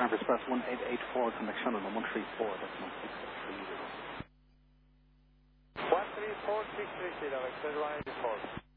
Time for Express 1884, connection on 134, that's 16430. 134, 630, Express 184.